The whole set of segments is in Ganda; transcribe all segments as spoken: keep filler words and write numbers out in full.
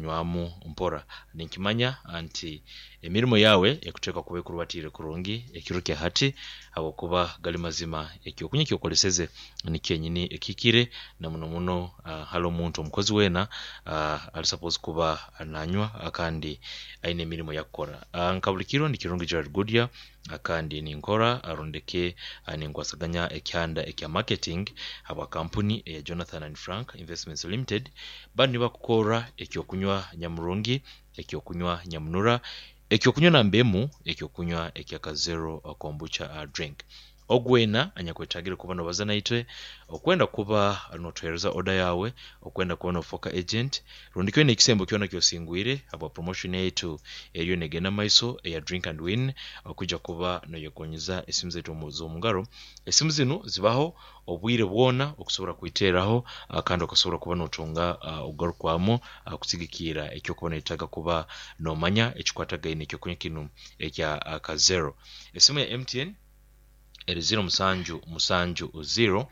kunywamu mpora ninkimanya anti emirimo yawe ekuteeka kuba ekurubatire kurungi ekiro kya hati abo kuba gali mazima ekyokunya kyokoleseze ni kyenyini ekikire na muno muno uh, halo omuntu omukozi wena uh, ali suppose kuba ananywa akandi aine emirimo yakukora uh, nkabulikiro ndi kirungi Gerard Goodyear akandi ninkora arondeke uh, ninkwasaganya ekyanda ekya marketing aba kampuni ya Jonathan and Frank Investments Limited bani bakukora ekyokunywa nyamurungi ekyokunywa nyamunura ekyokunywa nambemu ekyokunywa ekyaka zero kombucha uh, drink ogwena anyakwetagira kuba no bazana itwe okwenda kuba notuhereza order yawe okwenda kuba no foka agent rundikyo ne kisembo kyona kyosingwire aba promotion yetu eriyo negena maiso ya drink and win okuja kuba no yokonyiza esimu zetu muzo mungaro esimu zino zibaho obwire bwona okusobora kuiteraho uh, kandi okusobora kuba notunga uh, ugarukwamo uh, kusigikira ekyo kubona itaga kuba no manya ekikwataga ine ekyo kunya kinu ekya uh, ka zero esimu ya M T N eri zero musanju musanju zero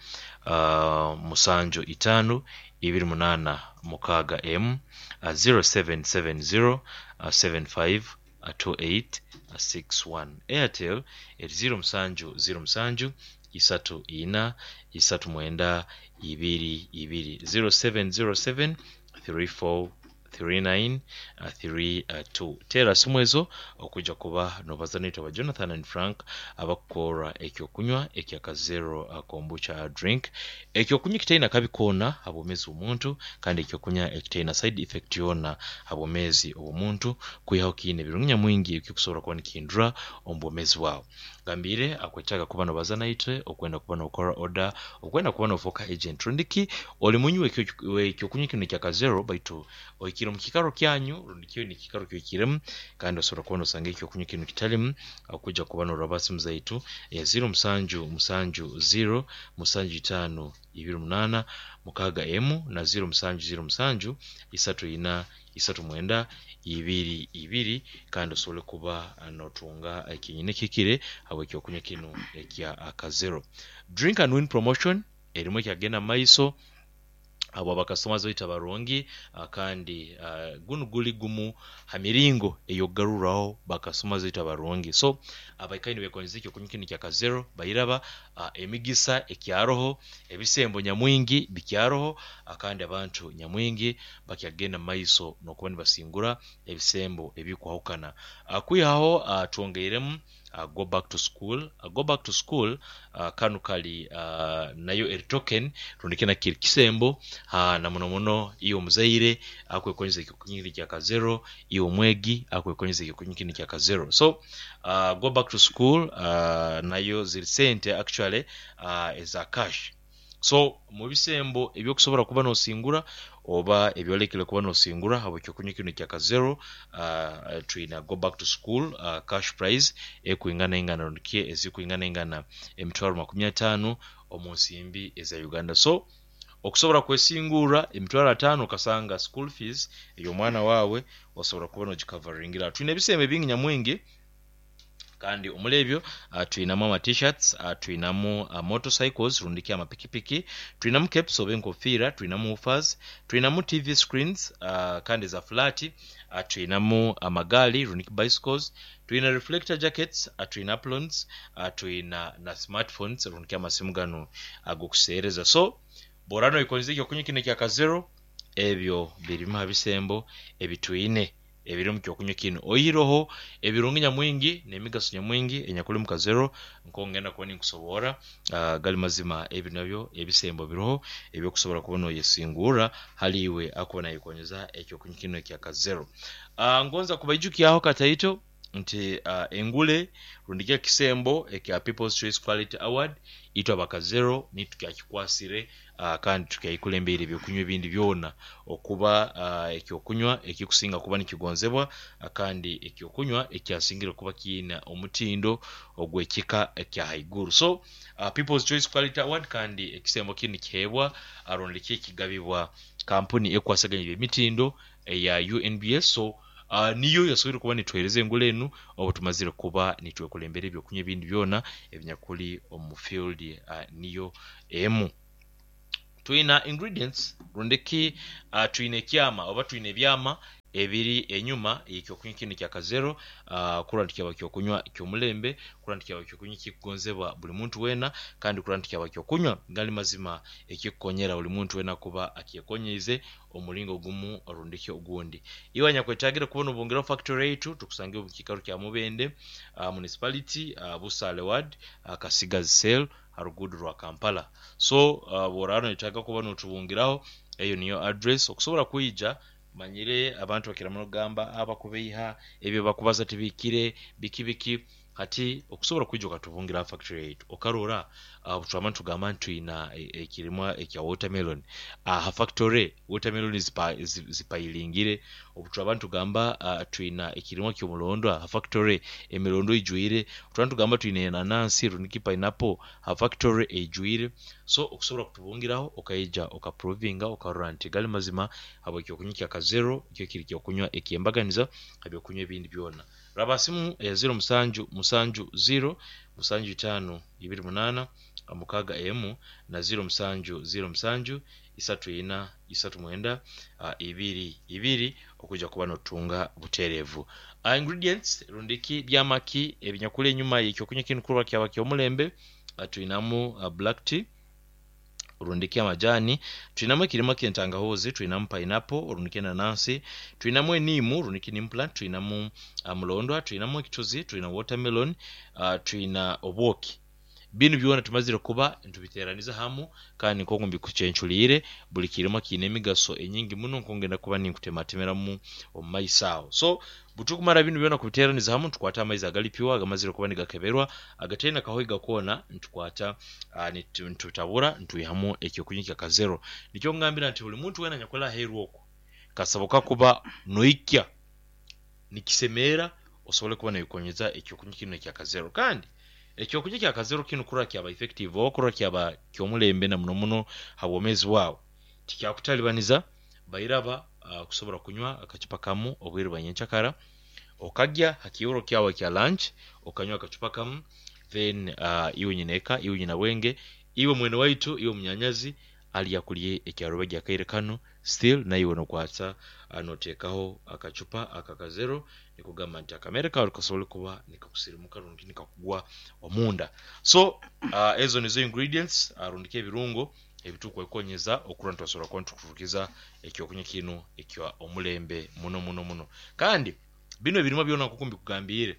uh, musanju itanu ibiri munana mukaga M uh, zero seven seven zero uh, seven five uh, two eight uh, six one Airtel eri zero musanju zero musanju isatu ina isatu mwenda ibiri ibiri zero seven zero seven three four three nine three two tera simwezo okuja kuba no bazanito ba Jonathan and Frank abakora ekyokunywa ekyaka zero uh, kombucha drink ekyokunywa kitaina kabikona abomezi omuntu kandi ekyokunywa ekitaina side effect yona abomezi omuntu kuyaho kine birunnya mwingi ukikusobora kuba nikindra ombomezi wao gambire akwetaga kuba no bazanaitwe okwenda kuba no kora order okwenda kuba no foka agent rundiki oli munywe ekyokunywa kino ekyaka zero baitu oikiro mukikaro kyanyu rundikyo ni kikaro kyokirem kandi osora kuba nosanga ekyokunywa kino kitalem akuja kuba no rabasi mzaitu ya zero musanju musanju zero musanju itano ibiri munana mukaga M na zero musanju zero musanju isatu ina isatu mwenda ibiri ibiri kandi osole kuba notunga ekinyine kikire abo ekyokunywa kino ekya aka zero drink and win promotion erimo kyagena maiso abo abakastomers oita barongi akandi uh, gunu guli gumu hamiringo eyogaruraho bakastomers oita barongi so abaikaini bekonziki okunyikini kya kazero bayiraba uh, emigisa ekyaroho ebisembo nyamwingi bikyaroho akandi abantu nyamwingi bakyagenda maiso nokubani basingura ebisembo ebikwahukana akuyaho uh, tuongeiremu Uh, go back to school uh, go back to school uh, kanukali uh, nayo eri token rundikena kiri kisembo uh, na muno muno iyo muzaire akwekonyeza ekikunyiri kya kazero iyo mwegi akwekonyeza ekikunyiri kya kazero so uh, go back to school uh, nayo ziri sente actually uh, is a cash so mu bisembo ebyokusobora kuba no singura oba ebyolekele kuba no singura abo kyokunywa kino kya kazero uh, tuina go back to school uh, cash prize ekuingana ingana ndikie ezikuingana ingana emitwaro makumi atano omunsimbi eza Uganda so okusobora kwesingura emitwaro atano kasanga school fees eyo mwana wawe osobola kuba no gicoveringira tuina bisembe bingi nyamwingi kandi omulebyo uh, tuinamu ama t-shirts uh, tuinamu uh, motorcycles rundiki ama pikipiki tuinamu caps oba enkofira tuinamu ufas tuinamu T V screens uh, kandi za flat uh, tuinamu amagali rundiki bicycles tuina reflector jackets uh, tuina plons uh, tuina na smartphones rundiki ama simu gano agokusereza so borano ikonziki okunywa kine kya kazero ebyo birimu abisembo ebituine ebiri mu kyokunywa kino oyiroho ebirungi nyamwingi nemigaso nyamwingi enyakuli mu kazero nkongenda kubona nkusobora uh, gali mazima ebi nabyo ebisembo biroho ebyo kusobora kubona yesingura haliwe akubona yikonyeza ekyokunywa kino kya kazero uh, ngonza kubayijukiyaho kataito nti uh, engule rundikia kisembo ekya People's Choice Quality Award ito abakazero nitukakikwasire uh, kandi tukayikulembeere byokunywa ebindi byona okuba uh, ekyokunywa ekikusinga kuba nikigonzebwa uh, kandi ekyokunywa ekyasingira kuba kiina omutindo ogwekika ekya haiguru so uh, People's Choice Quality Award kandi ekisembo kini kihebwa arondiki kigabibwa kampuni ekwasaganya emitindo eya U N B S so Uh, niyo yasobora kuba nitwereze engule enu obo tumazire kuba nitwekulembere byokunywa ebindi byona ebinyakuli omu field uh, niyo emu tuina ingredients rundeki uh, tuine kyama oba tuine byama ebiri enyuma ekyokunywa kino kya kazero uh, kura ntikyaba kyokunywa kyomulembe kura ntikyaba kyokunywa kigonzebwa buli muntu wena kandi kura ntikyaba kyokunywa gali mazima ekikonyera buli muntu wena kuba akiyekonyeze omulingo gumu orundikyo ogundi iwanya kwetagira kubona obungiro factory eight tukusange obukikaru kya Mubende uh, municipality uh, Busale ward uh, Kasigazi cell harugudu rwa Kampala so uh, borano itaga kubona utubungiraho eyo niyo address okusobora kuyija manyire abantu bakiramuno gamba abakubeiha ebyo bakubaza tibikire bikibiki hati okusobora kwijoka tubungira factory eight okarora abutwama tugamba ntwina ekirimwa ekya watermelon aha factory watermelon zipayilingire obutwa abantu gamba twina ekirimwa ky'omulondo aha factory emilondo ijuire otwa tugamba twina enanasi runiki pineapple aha factory ejuire so okusobora kutubungiraho okayija okaprovinga okarora nti gali mazima abo kyokunyika ka zero kyo kiri kyokunywa ekiyembaganiza abyo kunywa ebindi byona rabasimu ya zero musanju musanju zero musanju tano ibiri munana amukaga emu na zero musanju zero musanju isatu ina isatu mwenda uh, ibiri ibiri okuja kuba notunga buterevu uh, ingredients rundiki byamaki ebinyakule nyuma y'ekyokunywa kinu kurwa kyaba kyomulembe uh, tuinamu uh, black tea urundiki amajani tuinamu kirima kyentangahozi tuinamu pineapple urundiki nanasi tuinamu enimu urundiki implant tuinamu amulondo tuinamu ekitozi tuina watermelon uh, tuina obwoki binu byona tumazire kuba ntubiteraniza hamu kandi nko ngumbi kucenchulire buli kirima kine migaso enyingi muno nkongenda kuba ninkutematemera mu omaisao so butukumara binu byona kubiteraniza hamu tukwata amaizi agalipiwa agamazire kuba nigakeberwa agatena kahoiga kona ntukwata uh, ntutabura ntuyihamu ekyo kunyika ka zero nicyo ngambira nti buli muntu wena nyakola heruoko kasaboka kuba noikya nikisemera osobole kuba nayikonyeza ekyo kunyikino kya ka zero kandi ekyo kunyika kya ka zero kinu kura kyaba effective okura kyaba kyomulembe na muno muno habomezi wawo tikyakutalibaniza bayiraba uh, kusobora kunywa akacupa kamu obwire banyenchakara okagya hakiyoro kyawe kya lunch okanywa akacupa kamu then uh, iwe nyineka iwe nyina wenge iwe mwene waitu iwe munyanyazi ali yakuliye ekyaroba gya kaire kano still na iwe no kwatsa anotekaho akacupa akakazero nikugamba nti America alikosobole kuba nikakusirimuka rundi nikakugwa omunda so uh, ezo nizo ingredients arundike uh, ebirungo ebituko ekonyeza okura ntwasora kwantu kufukiza ekyokunya kino ekyo omulembe muno muno muno kandi bino ebirimo byona kukumbi kugambire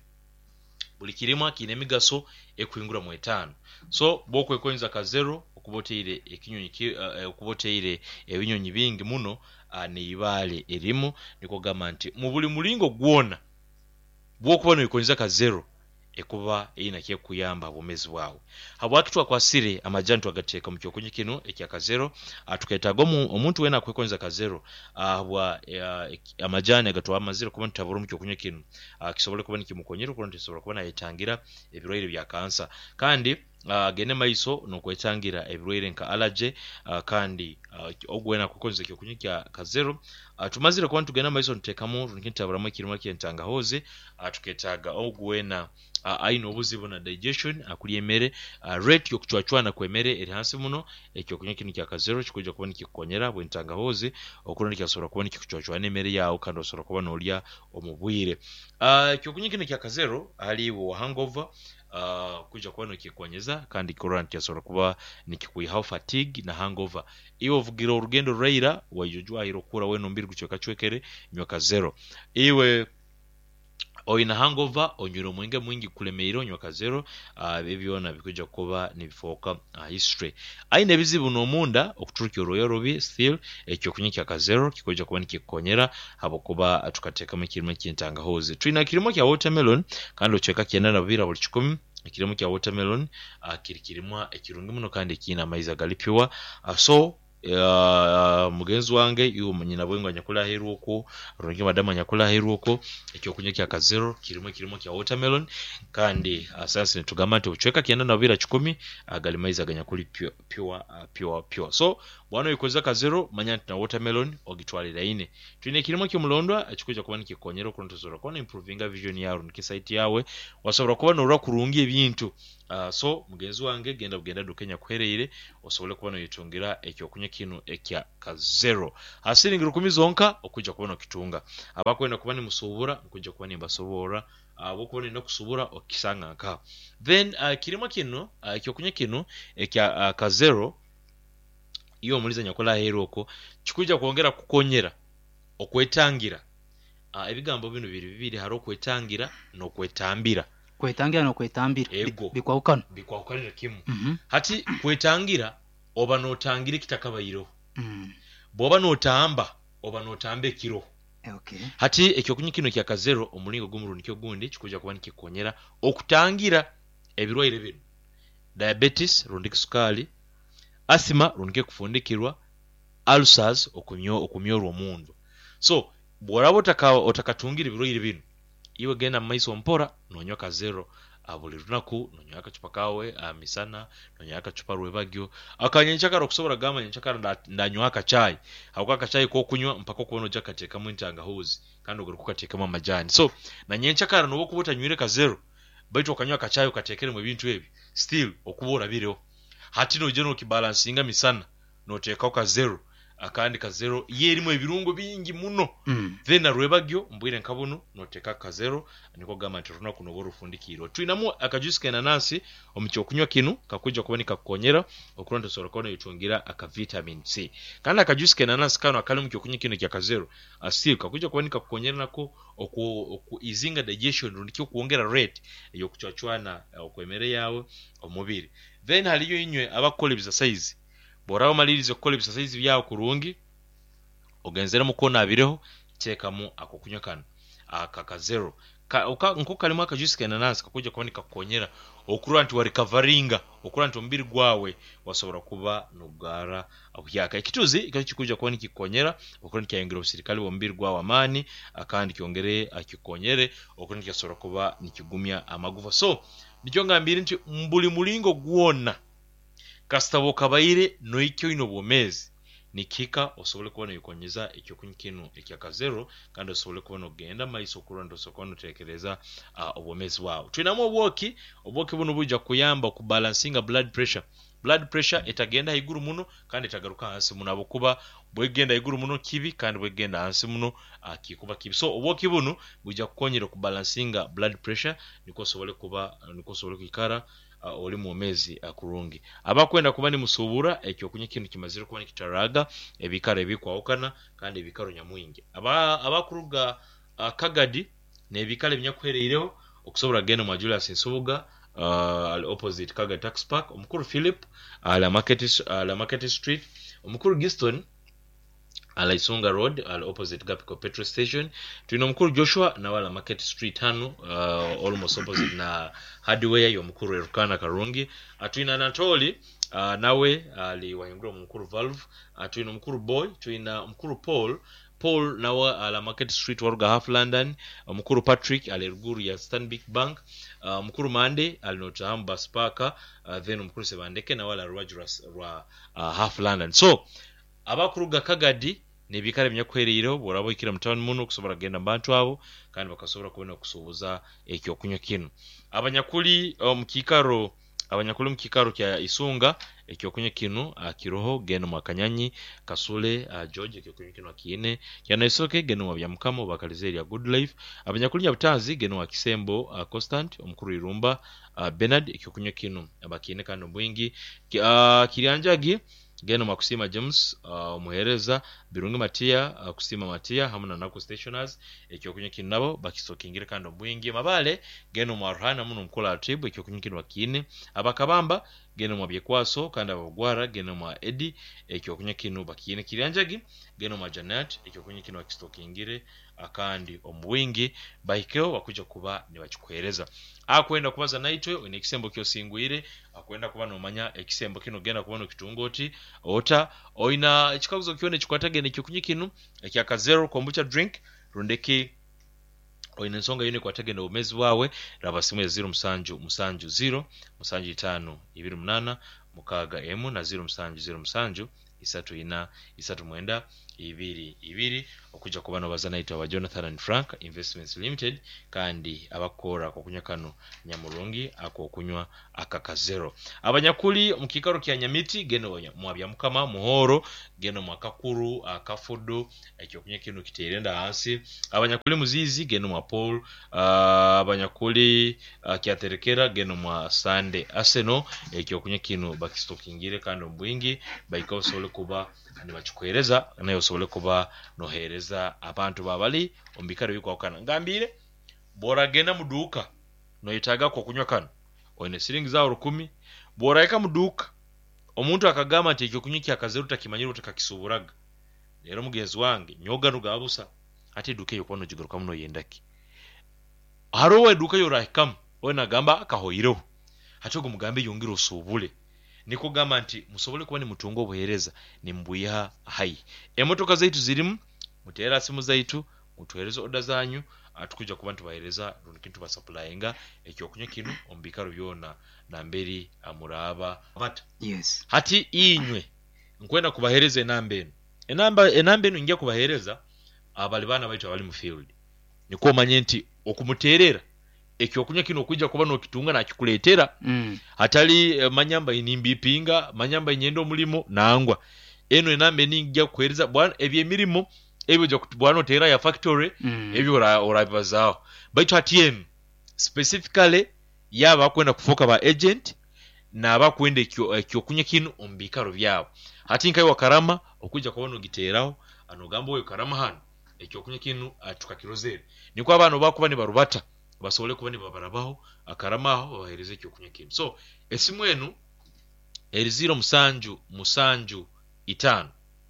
buli kirima kine migaso ekwingura mu etano so boko ekonyeza ka zero okuboteire ekinyonyi uh, okuboteire ebinyonyi bingi muno uh, neibale erimu nikogamba nti mu buli mulingo gwona bwokubona ekonyeza ka zero ekuba ina kye kuyamba bomezi wawe habwakitwa kwa sire amajantu agateka mu kyokunyi kino ekya ka zero atuketago omuntu wena kwekonyeza ka zero ahwa uh, amajani agatwa amaziro kuba ntaburo mu kyokunyi kino uh, kisobole kuba nikimukonyero kuba ntisobole kuba nayetangira ebirwaire bya kansa kandi uh, gene maiso no kwetangira ebirwaire nka allergy uh, kandi uh, ogwena kukonyeza kyokunyi kya ka zero uh, tumazire kuba ntugena maiso ntekamu nkintabura mu kirimo kyentanga hoze uh, tuketaga ogwena uh, aino obuzibu na digestion akuli emere uh, rate yokuchwachwana kwemere eri hansi muno ekyo kunya kinu kya ka zero kikuja kuba nikikonyera bwentanga hoze okuna nikasora kuba nikikuchwachwana emere yawo kandi osora kuba nolya omubwire uh, ekyo kunya kinu kya ka zero ali wo hangover uh, kuja kuba nikikonyeza kandi current yasora kuba nikikuiha fatigue na hangover iwo vugira urugendo raira wajojwa irokura weno mbiri kuchoka chwekere nyoka zero iwe oina hangover onyuro mwinge mwingi kulemeiro nyoka zero uh, bibyona bikuja kuba nibifoka uh, history aine bizibu no munda okuturuki royorobi still ekyo kunyika ka zero kikoja kuba nikikonyera habo kuba tukateka mu kirimo cy'intanga hoze twina kirimo kya watermelon kandi ocheka kyenda na bira buli kikumi kirimo kya watermelon uh, kirikirimo ekirungi muno kandi kina maiza galipiwa uh, so Uh, mugenzi wange yu munyina bwengo nyakula heruko rongi madama nyakula heruko ekyo kunyekya ka zero kirimo kirimo kya watermelon kandi asasi uh, tugamba nti uchweka kienda na bira kikumi agali uh, maiza ganyakuli pure pure uh, pure pure so bwana yukoza ka zero manya na watermelon ogitwalira ine twine kirimo ky'omulondwa ekikuja kuba nikikonyero kuntozora kona improvinga vision yawe nikisite yawe wasobora kuba nora kurungi ebintu Uh, so mugenzi wange genda bugenda dukenya kwereire osobole kubona yitongera ekyo kunya kinu ekya ka zero asiringi rukumi zonka okujja kubona kitunga abakwenda kuba ni musubura okujja kuba ni basobora abo kubona no kusubura okisanga nka then uh, kirimo kino uh, ekyo kunya kinu ekya uh, ka zero iyo muliza nyakola heroko kikujja kuongera kukonyera okwetangira uh, ebigambo bino biri bibiri haro kwetangira no kwetambira kwetangira no kwetambira bikwawukana bikwawukana kimu mm -hmm. hati kwetangira oba notangira kitakabayiro mm. boba notamba oba notambe kiro okay. hati ekyo kunyikino kya kazero omulingo gumurundikyo gundi kikuja kuba nikikonyera okutangira ebirwaire bino diabetes rundiki sukali asthma rundike kufundikirwa ulcers okumyo okumyorwa omundu so bworabo otaka otakatungira ebirwaire bino iwe genda maiso mpora nonywa kazero abuli runaku nonywa akacupa kawe amisana nonywa akacupa rwebagyo akanyenchakara okusobora gama nyenchakara ndanywa akachai hakuka akachai ko kunywa mpaka okubona oja kateka mu ntanga hozi kandi oguru kukateka mu majani so na nyenchakara no kubuta nywire kazero baito okanywa akachai ukatekere mu bintu ebi still okubora bireho hati no jeno kibalansinga misana no teka ka zero akandi ka zero yerimo ebirungo bingi muno mm. then arwebagyo mbwire nkabuno noteka ka zero niko gama ntiruna kuno boru fundikiro twinamo akajuice nanasi omukyo kunywa kinu kakujja kubanika kukonyera okuronda sorokona yitungira aka vitamin C kandi akajuice nanasi kano akali mukyo kunywa kinu kya ka zero still kakujja kubanika kukonyera nako oku, oku izinga digestion rundikyo kuongera rate eyo kuchwachwana okwemere yawe omubiri then haliyo inywe abakola exercise borao malirizo kola exercise byao kurungi ogenzera mukona abireho chekamu akokunywa kana aka zero ka nko kalimo akajuice kana nanasi kakujja kubanika kukonyera okura nti wa recoveringa okura nti ombiri gwawe wasobora kuba nugara abyaka ikituzi ikakikuja kuba nikikonyera okura nti kayengera obusirikali bombiri gwawe amani akandi kyongere akikonyere okura nti yasobora kuba nikigumya amagufa so nijo ngambiri nti mbuli mulingo gwona kastabo kabaire no ikyo ino bomezi nikika osobole kubona yikonyeza ekyo kunyikino ekya ka zero kandi osobole kubona ogenda maiso kurando sokono tekereza uh, obomezi wao twinamo obwoki obwoki buno bujja kuyamba ku balancinga blood pressure blood pressure etagenda iguru muno kandi etagaruka hansi muno abokuba bwegenda iguru muno kibi kandi bwegenda hansi muno akikuba kibi so obwoki buno bujja kukonyera ku balancinga blood pressure niko sobole kuba niko sobole kikara uh, oli mu mezi akurungi abakwenda kuba ni musubura ekyo kunye kintu kimazire kuba nikitaraga ebikara ebikwawukana kandi ebikaro nyamwingi aba abakuruga uh, kagadi ne ebikala ebinyakwereireho okusobora genda mu Julius Nsubuga uh, opposite Kaga Tax Park omukuru Philip ala uh, market ala uh, market street omukuru Giston ala Isunga Road ala opposite Gapco petrol station tuino mukuru Joshua na wala market street hano uh, almost opposite na hardware yo mukuru Erukana Karungi atuina Anatoli uh, nawe ali wahingro mukuru Valve atuina mukuru Boy tuina mukuru Paul Paul nawa ala market street waruga half London mukuru Patrick ali ruguru ya Stanbic Bank uh, mukuru Mande ali notahamba Sparka uh, then mukuru Sebandeke na wala Rwajras rwa uh, half London so abakuruga Kagadi nebikare byakwereero borabo ikira mutawani muno kusobora genda bantu abo kandi bakasobora kubona kusubuza ekyo kunywa kino abanyakuli omukikaro um, abanyakuli mukikaro kya Isunga ekyo kunywa kino akiroho geno makanyanyi kasule uh, George ekyo kunywa kino akine yana isoke geno wa byamukamo bakalizeri ya good life abanyakuli nyabutazi geno wa Kisembo uh, Constant omukuru Irumba uh, Bernard ekyo kunywa kino abakine kandi mbwingi uh, Kiryanjagi geno makusima James uh, muhereza birungi Matia uh, kusima Matia hamuna nako stationers ekyo kunya kinabo bakisokingire kandi mbwingi mabale geno marhana muno mkola atibu ekyo kunya kinwa kine abakabamba geno mwa byekwaso kandi abagwara geno mwa Edi ekyo kunya kinu bakine Kiryanjagi geno mwa Janet ekyo kunya kinwa kistokingire akandi omwingi baikeo bakuja kuba ne bakikwereza akwenda kubaza naitwe one kisembo kyo singwire akwenda kuba no manya ekisembo kino genda kubona kitungoti ota oina ekikabuzo kyone kikwatagene kyo kinu ekya ka zero kombucha drink rundeki oina nsonga yone kwatagene omezi wawe rabasimu zero musanju musanju zero musanju tano ibiri munana mukaga emu na zero musanju zero musanju isatu ina isatu mwenda ibiri ibiri okujja kuba no bazanaita wa Jonathan and Frank Investments Limited kandi abakora okukunya kano nyamulungi akokunywa akaka zero abanyakuli mukikaro kya Nyamiti geno mwabya mukama muhoro geno mwakakuru akafudo ekyo kunya kino kiterenda hansi abanyakuli muzizi geno mwa Paul uh, abanyakuli uh, kyaterekera geno mwa Sunday Arsenal ekyo kunya kino bakistokingire kandi mbwingi bayiko sole kuba ani bachukwereza nayo sole kuba nohereza abantu babali ombikaro yuko akana ngambire bora gena muduka no yitaga kwa kunywa kano one siringi za rukumi bora yeka muduka omuntu akagama ati ekyo kunyiki akazeru takimanyiro utakakisuburaga rero mugenzi wange nyoga nugabusa ati duke yokono jigaruka muno yendaki harowe duka yorahikam we nagamba akahoyireho hachogo mugambe yongiro subule niko gamba nti musobole kuba ni mutungo obuhereza ni mbuya hai emotoka zaitu zirimu mutera simu zaitu mutuhereza oda zanyu atukuja kuba ntubahereza runkintu ba supplyinga ekyo kunya kinu ombikaro byona na mberi amuraba but yes hati inywe nkwenda kubahereza enambeno enamba enambeno ingia kubahereza abali bana baito abali mu field niko manye nti okumuterera ekyo kunya kino okujja kuba no kitunga na kikuletera mm. hatali uh, manyamba inimbi pinga manyamba inyendo mulimo nangwa eno enambe ningia kuhereza bwana ebye mirimo ebyo jo kutubwana tera ya factory mm. ebyo ora orabazao baito hatien specifically yaba kwenda kufoka ba agent na abakwenda ekyo ekyo kunya kino ombikaro byabo hati nkai wakarama okujja kubona ogiterao anogambo we karama hano ekyo kunya kino atukakirozere niko abantu bakuba ni barubata basole kuba ni babarabaho akaramaho bahereze ekyo kunya kino so esimu enu eri zero musanju musanju itano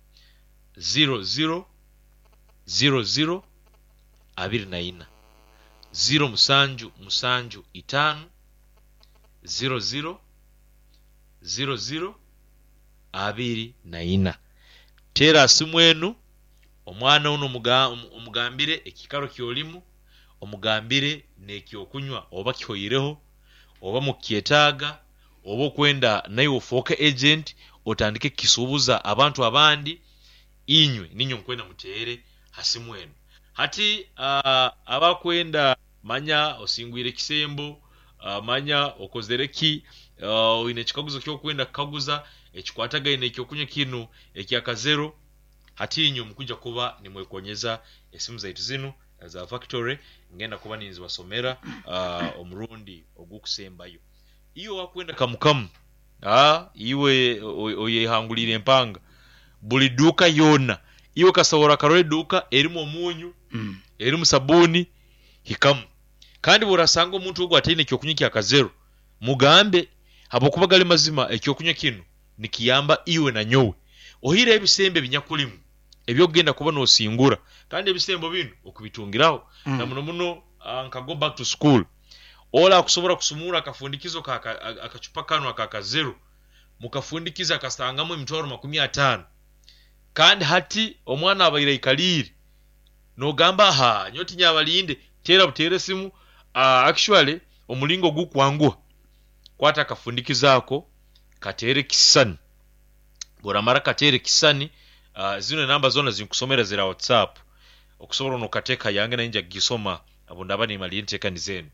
zero zero zero zero abiri na ina zero musanju musanju itano zero zero zero zero abiri na ina tera simu enu omwana uno omugambire ekikaro kyolimu omugambire nekyo kunywa oba kyoyireho oba mukietaga oba kwenda nayo foka agent otandike kisubuza abantu abandi inywe ninyo nkwenda mutere hasimu enu hati uh, abakwenda manya osingwire kisembo uh, manya okozereki uh, ine chikaguzo kyo kwenda kaguza ekikwataga ine kyo kunya kinu ekyaka zero hati inyo mkuja kuba nimwekonyeza esimu zaitu zinu za factory ngenda kuba ninzi basomera uh, omurundi ogukusembayo iyo wakwenda kamukamu ah iwe oyehangulire empanga buli duka yona iwe kasawora karore duka erimu omunyu mm. erimu sabuni hikamu kandi burasanga omuntu ogwo atine kyo kunyiki akazero mugambe habokuba gali mazima ekyo kunya kino nikiyamba iwe na nyowe ohire ebisembe binyakulimu ebyo genda kuba no singura kandi ebisembo bino okubitungiraho mm. na muno muno uh, nka go back to school ola kusobora kusumura akafundikizo ka akachupa kano akaka zero mukafundikiza akasangamo emitwaro makumi atano kandi hati omwana abayira ikaliri no gamba ha nyoti nyabalinde tera butere simu uh, actually omulingo gukwangwa kwata akafundikizako katere kisani bora mara katere kisani uh, zino namba zona zinkusomera zira WhatsApp okusobora no kateka yange na inja gisoma abunda bani mali nteka nizenu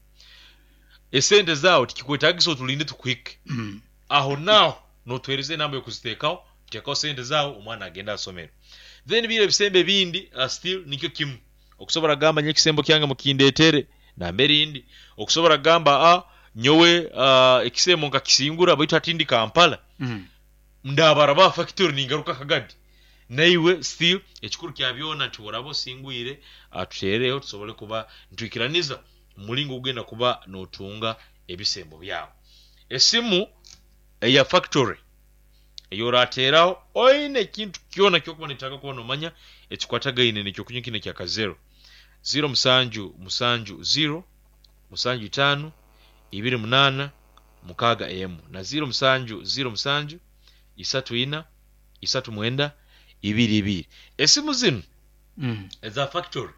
esende zao tikikwetagiso tulinde tukwike mm. aho now no twereze namba yo kuzitekao tekao sende zao omwana agenda asomera then bile bisembe bindi uh, still nikyo kimu okusobora gamba nye kisembo kyanga mukindetere na mberindi okusobora gamba a nyowe uh, ekisemo nka kisingura baitu atindi Kampala mm. ndabara ba factory ningaruka kagadi naiwe still ekikuru kyabyona ntiborabo singwire atutereyo tusobole kuba ntwikiraniza mulingo ugenda kuba notunga ebisembo byao esimu eya factory eyo rateraho oine kintu kiona kyo kuba nitaka kuona manya ekikwataga ine nekyo kunyikine kya kazero zero musanju musanju zero musanju tano ibiri munana mukaga emu na zero musanju zero musanju isatu ina isatu mwenda ibiri ibiri esimu zinu mm. eza factory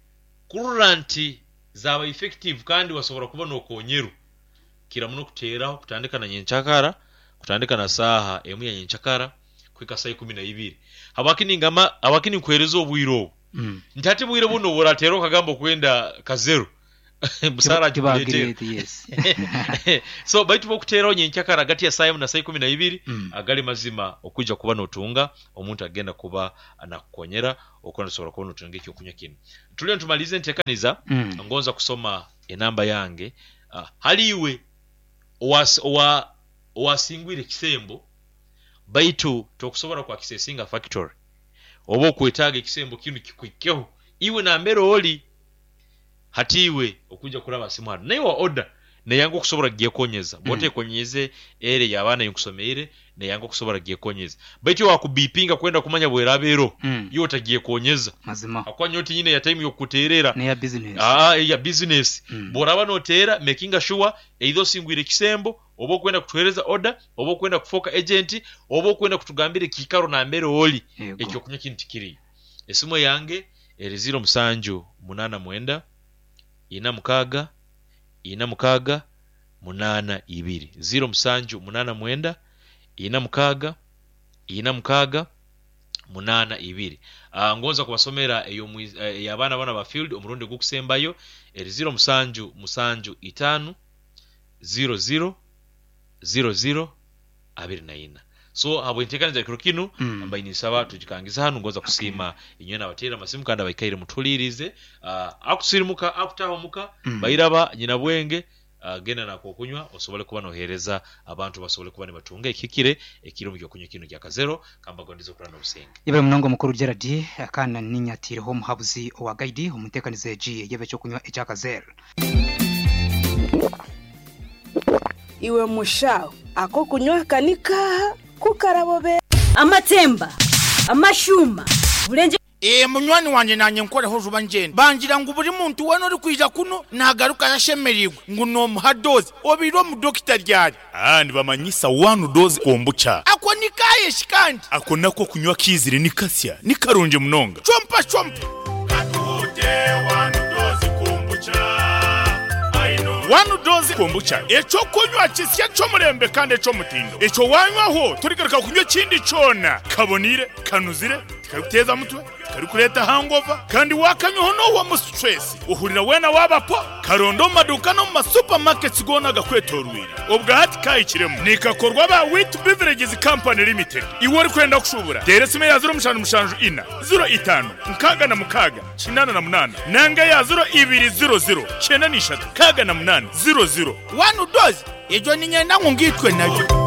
kuranti zaba effective kandi wasobora kuba no konyeru kira muno kuteraho kutandika na nyenchakara kutandika na saha emu ya nyenchakara kwika saa kumi na ibiri habakini ngama abakini kwerezo obwiro mm. ntati bwire buno buratero kagamba kwenda kazero musara kibagire yes so baitu bokutera onye nkyakara gati ya saa na saa kumi na ibiri mm. agali mazima okuja kuba notunga omuntu agenda kuba anakukonyera okona sobora kubona otunga ekyo kunya kino tulio ntumalize ntekaniza mm. ngonza kusoma enamba yange uh, haliwe was wa wasingwire kisembo baitu tokusobora kwa kisesinga factory obo kwetaga kisembo kinu kikwikeho iwe na mbero oli hatiwe okuja kulaba simu hano nayo order ne yango kusobora giye konyeza bote mm. konyeze ere yabana yinkusomeire ne yango kusobora giye konyeza baitu wakubipinga kwenda kumanya bwerabero mm. yo tagiye konyeza mazima akwanya oti nyine ya time yokuterera ne ya business ah ya business mm. boraba no tera making sure either singwire kisembo obo kwenda kutuhereza order obo kwenda kufoka agent obo kwenda kutugambira kikaro na mbere oli ekyo kunya kintu kiri esimu yange eri zero musanju munana mwenda ina mukaga ina mukaga munana ibiri zero musanju munana mwenda ina mukaga ina mukaga munana ibiri uh, ngonza kubasomera eyo uh, yabana bana ba field omurundi gukusembayo eri zero musanju musanju itanu zero zero zero zero abiri na ina so abo intekaniza kirokino mm. ambaye ni sawa tujikangiza hanu ngoza kusima okay. inywe na batera masimu kanda bayikaire mutulirize uh, akusirimuka akutaho muka mm. bayiraba nyina bwenge uh, gena na kokunywa osobole kuba nohereza abantu basobole kuba ne batunga ikikire ekiro mu kyokunywa kino kya kazero kamba gondizo kurana obusenge yebe munongo mukuru Gerard akana ninyatire ho muhabuzi owa guide omutekanize G yebe cyo kunywa ekya kazero iwe mushaho ako kunywa kanika kukarabobe amatemba amashuma bulenje e munywani wanje nanye nkore ho juba njene bangira ngo buri muntu wano uri kwija kuno nagaruka yashemerigwe ngo no muhadozi obiro mu doctor ryari ah nibamanyisa one dose kombucha ako nikaye shikandi ako nako kunywa kizire nikasya nikarunje munonga chompa chompa katute one dose kombucha Wanu dozi kombucha echo kunywa kisya cyo murembe kandi echo mutindo echo wanywaho turigaruka kunywa kindi cona kabonire kanuzire karuteza mutwe karukureta hangover kandi wakanywaho no wa stress uhurira wena wabapo karondo maduka no ma supermarkets gona gakwetorwira ubwahati kayikiremo nikakorwa ba Wheat Beverages Company Limited iwori kwenda kushubura deresime ya zero mushanu mushanju ina zero itanu nkaga na mukaga kinana na munana nanga ya zero ibiri zero zero chena nishatu kaga na munana zero zero one dozi ejo ninyenda ngungitwe nayo